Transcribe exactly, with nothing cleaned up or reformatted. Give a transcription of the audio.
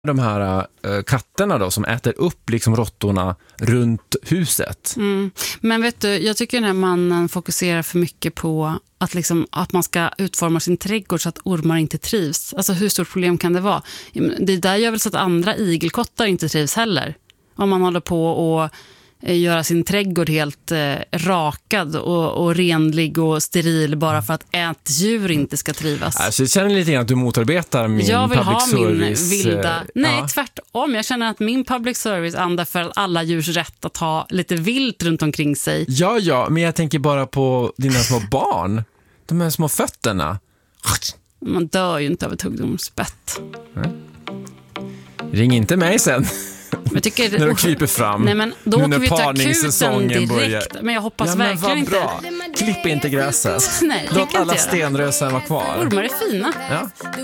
De här äh, katterna då som äter upp liksom råttorna runt huset. Mm. Men vet du, jag tycker den här mannen fokuserar för mycket på att, liksom, att man ska utforma sin trädgård så att ormar inte trivs. Alltså hur stort problem kan det vara? Det där gör väl så att andra igelkottar inte trivs heller. Om man håller på och göra sin trädgård helt eh, rakad och, och renlig och steril bara för att ätdjur inte ska trivas. Alltså, jag känner lite grann att du motarbetar min jag vill public ha service. Min vilda... Nej, ja. tvärtom. Jag känner att min public service andar för alla djurs rätt att ha lite vilt runt omkring sig. Ja, ja, men jag tänker bara på dina små barn. De här små fötterna. Man dör ju inte av ett huggdomsbett. Mm. Ring inte mig sen. Jag tycker, när de kryper fram. Nej, men då nu åker när vi ta akuten direkt. Börjar. Men jag hoppas ja, men verkligen inte. Klipp inte gräset. Nej, låt alla stenrösen vara kvar. Ormar är fina. Ja.